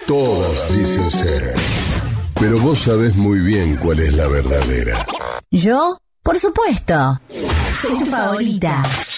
Todas dicen ser, pero vos sabés muy bien cuál es la verdadera. ¿Yo? Por supuesto. Soy tu favorita.